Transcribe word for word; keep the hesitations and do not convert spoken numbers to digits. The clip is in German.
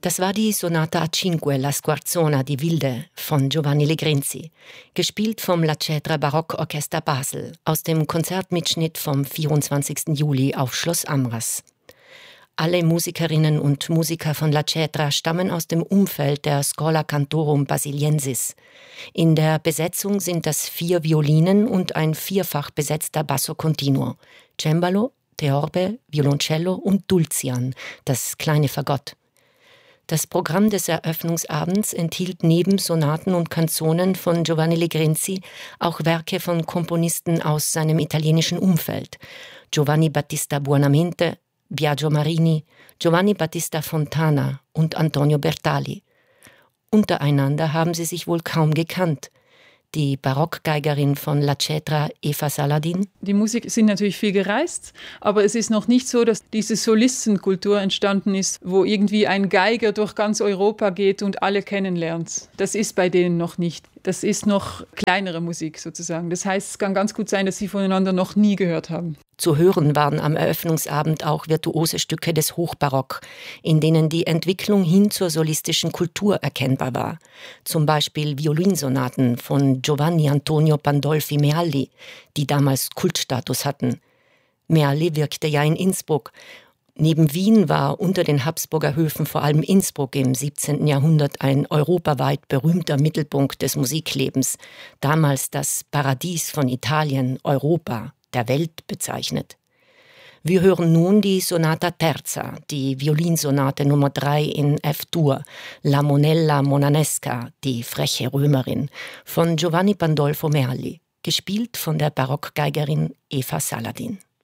Das war die Sonata a cinque, La Squarzona, die Wilde, von Giovanni Legrenzi, gespielt vom La Cetra Barockorchester Basel, aus dem Konzertmitschnitt vom vierundzwanzigsten Juli auf Schloss Amras. Alle Musikerinnen und Musiker von La Cetra stammen aus dem Umfeld der Schola Cantorum Basiliensis. In der Besetzung sind das vier Violinen und ein vierfach besetzter Basso Continuo, Cembalo, Theorbe, Violoncello und Dulcian, das kleine Fagott. Das Programm des Eröffnungsabends enthielt neben Sonaten und Canzonen von Giovanni Legrenzi auch Werke von Komponisten aus seinem italienischen Umfeld: Giovanni Battista Buonamente, Biagio Marini, Giovanni Battista Fontana und Antonio Bertali. Untereinander haben sie sich wohl kaum gekannt. Die Barockgeigerin von La Cetra, Eva Saladin. Die Musik sind natürlich viel gereist, aber es ist noch nicht so, dass diese Solistenkultur entstanden ist, wo irgendwie ein Geiger durch ganz Europa geht und alle kennenlernt. Das ist bei denen noch nicht. Das ist noch kleinere Musik sozusagen. Das heißt, es kann ganz gut sein, dass sie voneinander noch nie gehört haben. Zu hören waren am Eröffnungsabend auch virtuose Stücke des Hochbarock, in denen die Entwicklung hin zur solistischen Kultur erkennbar war. Zum Beispiel Violinsonaten von Giovanni Antonio Pandolfi Mealli, die damals Kultstatus hatten. Mealli wirkte ja in Innsbruck. Neben Wien war unter den Habsburger Höfen vor allem Innsbruck im siebzehnten Jahrhundert ein europaweit berühmter Mittelpunkt des Musiklebens, damals das Paradies von Italien, Europa, der Welt bezeichnet. Wir hören nun die Sonata Terza, die Violinsonate Nummer drei in F-Dur, La Monella Monanesca, die freche Römerin, von Giovanni Pandolfo Mealli, gespielt von der Barockgeigerin Eva Saladin.